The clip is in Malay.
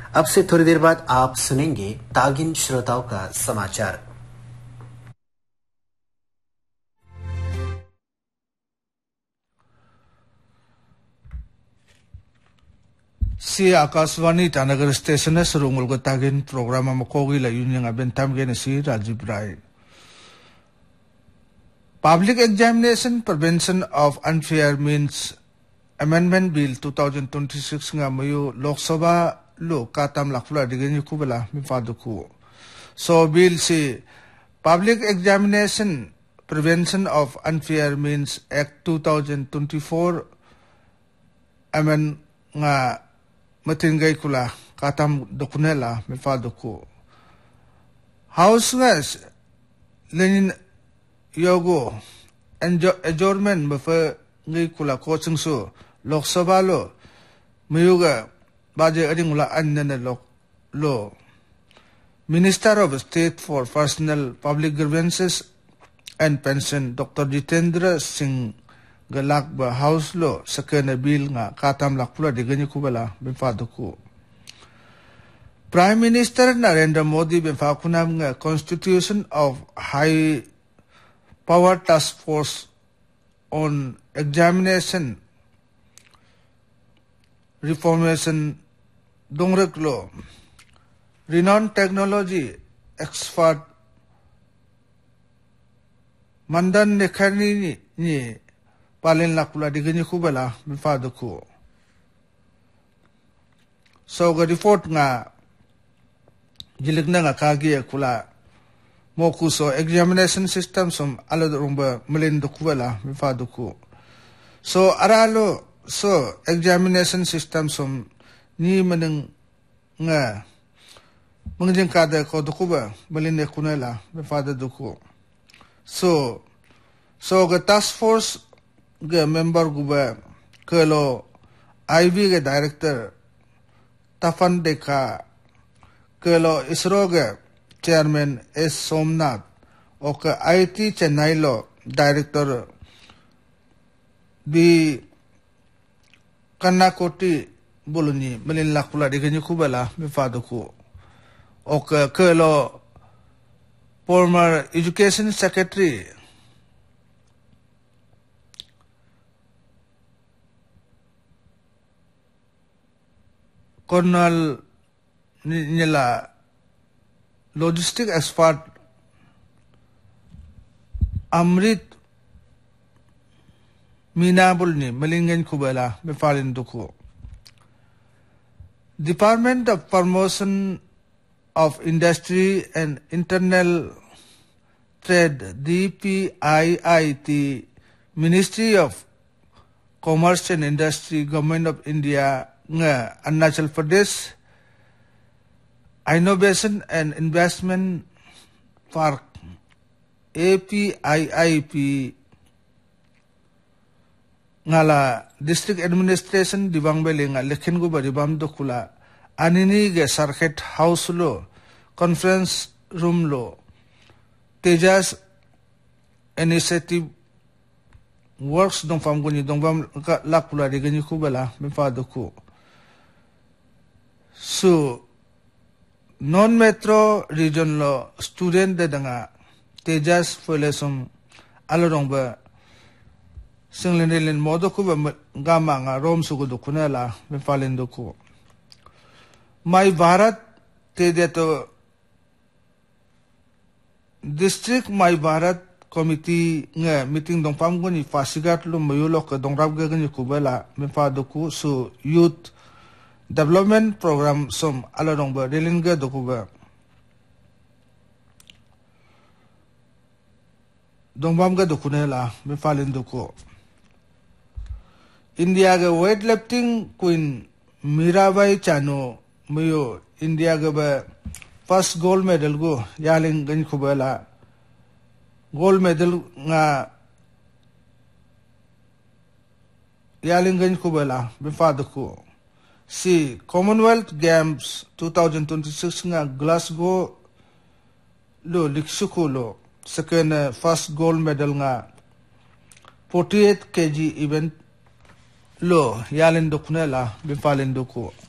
अब से थोड़ी देर बाद आप सुनेंगे तागिन श्रोताओं का समाचार। Si Akaswani Tanagar Station Surungul Gotagin program Makogi La Union Abentam Genesi Rajiv Rai. Public Examination Prevention of Unfair Means Amendment Bill 2026 nga mayu Lok Sabha lo katam lakfula digeni kubala mifaduku. So bill si Public Examination Prevention of Unfair Means Act 2024 amend nga matingay kula katam dokunela mifaduku. House nga lenin yogo adjournment mafa ngay kula coaching so Lok Sabha lo mayuga baje ading ula annana lo Minister of State for Personal Public Grievances and Pension Dr. Jitendra Singh galak ba House lo sakana bill nga katam lakpula digani kubala bifaduku. Prime Minister Narendra Modi bifakunam nga Constitution of High Power Task Force on Examination Reformation Dongrek Law. Renowned technology expert Mandan Nekhani ni palin lakula digani kubala bifaduku. So ga report nga jiligna nga kagi kula moku so examination system som aladrumba malindo kubala bifaduku. So aralo so examination system som ni maneng nga mengjeng kada ko dukuba malinde kunela bifaduku. So ga task force ga member guba kelo IV ga director Tafan Deka kelo ISRO ga chairman S Somnath oka IT Chennai lo director B Kannakoti buluni malin lakula digani kubala mifaduku oka kelo former education secretary Colonel nila logistic expert Amrit Minabulni Malingan Kubala Mefalin Duku. Department of Promotion of Industry and Internal Trade DPIIT Ministry of Commerce and Industry Government of India nga Arunachal Pradesh Innovation and Investment Park APIIP ngala District Administration dibang beli nga lekhin go bari bam dokula anini ge Circuit House lo Conference Room lo Tejas Initiative Works dong fam guni dong bam lakula de gani kubala mifaduku. So non-metro region lo student de danga Tejas Folesum alorong ba singlenilin modoku ba gama nga rom sugudu kunela mifalinduku. Mai Bharat Tejato District Mai Bharat Committee nga meeting dong pamguni fasigat lo mayulok dong rabga gani kubala mifaduku so youth development program som alarong ba relinga dokuba dongbam ga dokunela mifalin duko. India ga weightlifting queen Mirabai Chano mayo India ga ba first gold medal go yaling gan kubala gold medal nga yaling gan kubala mifaduko. Si Commonwealth Games 2026 nga Glasgow lo liksuko lo second first gold medal nga 48 kg event lo yalin doknela bifalin doko.